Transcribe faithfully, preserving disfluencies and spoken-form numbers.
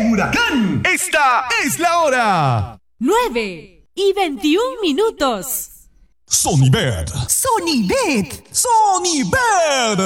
¡El huracán! ¡Esta es la hora! nueve y veintiún minutos. Sonibet. Sonibet. Sonibet.